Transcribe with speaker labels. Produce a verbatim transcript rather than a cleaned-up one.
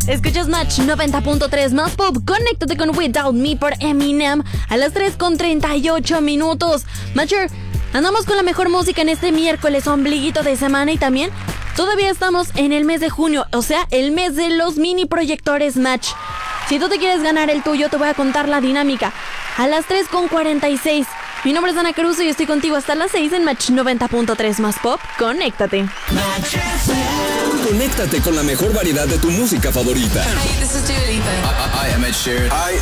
Speaker 1: Escuchas Match noventa punto tres más pop. Conéctate con Without Me por Eminem a las tres con treinta y ocho minutos. Matcher, andamos con la mejor música en este miércoles, ombliguito de semana, y también todavía estamos en el mes de junio, o sea, el mes de los mini proyectores Match. Si tú te quieres ganar el tuyo, te voy a contar la dinámica. A las tres con cuarenta y seis. Mi nombre es Ana Caruso y estoy contigo hasta las seis en Match noventa punto tres más pop. Conéctate.
Speaker 2: Conéctate con la mejor variedad de tu música favorita.
Speaker 3: Hey, this is Dua Lipa.
Speaker 4: I, I am Ed Sheeran.
Speaker 2: I